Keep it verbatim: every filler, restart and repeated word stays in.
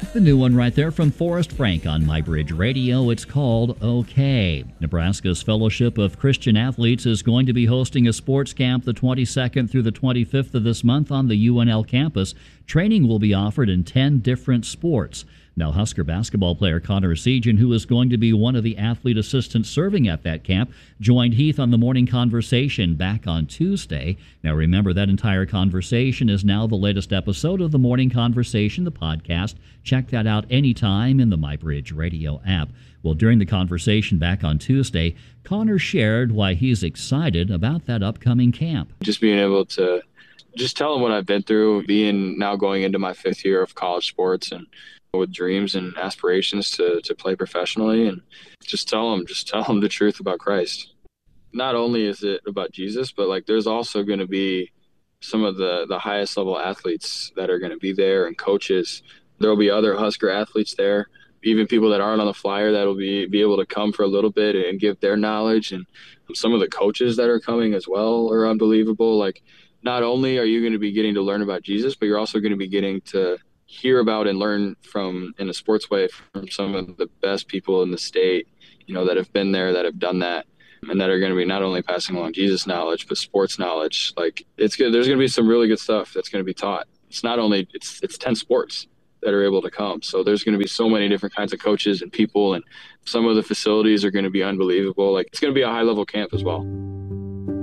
The new one right there from Forrest Frank on MyBridge Radio. It's called OK. Nebraska's Fellowship of Christian Athletes is going to be hosting a sports camp the twenty-second through the twenty-fifth of this month on the U N L campus. Training will be offered in ten different sports. Now, Husker basketball player Connor Sejan, who is going to be one of the athlete assistants serving at that camp, joined Heath on the Morning Conversation back on Tuesday. Now, remember, that entire conversation is now the latest episode of the Morning Conversation, the podcast. Check that out anytime in the MyBridge Radio app. Well, during the conversation back on Tuesday, Connor shared why he's excited about that upcoming camp. Just being able to just tell them what I've been through, being now going into my fifth year of college sports and with dreams and aspirations to, to play professionally, and just tell them, just tell them the truth about Christ. Not only is it about Jesus, but like there's also going to be some of the, the highest level athletes that are going to be there and coaches. There'll be other Husker athletes there, even people that aren't on the flyer that'll be, be able to come for a little bit and give their knowledge. And some of the coaches that are coming as well are unbelievable. Like, not only are you going to be getting to learn about Jesus, but you're also going to be getting to hear about and learn from, in a sports way, from some of the best people in the state, you know, that have been there, that have done that, and that are going to be not only passing along Jesus knowledge, but sports knowledge. Like, it's good. There's going to be some really good stuff that's going to be taught. It's not only, it's, it's ten sports that are able to come. So there's going to be so many different kinds of coaches and people, and some of the facilities are going to be unbelievable. Like, it's going to be a high level camp as well.